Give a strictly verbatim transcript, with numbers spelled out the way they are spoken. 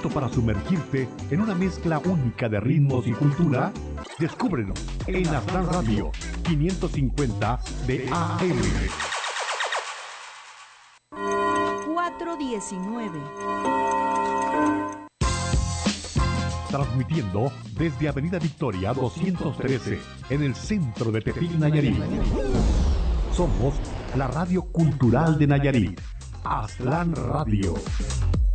¿Listo para sumergirte en una mezcla única de ritmos y cultura? Descúbrelo en Aztlán Radio quinientos cincuenta de A M. cuatro diecinueve. Transmitiendo desde Avenida Victoria doscientos trece en el centro de Tepic, Nayarit. Somos la radio cultural de Nayarit, Aztlán Radio.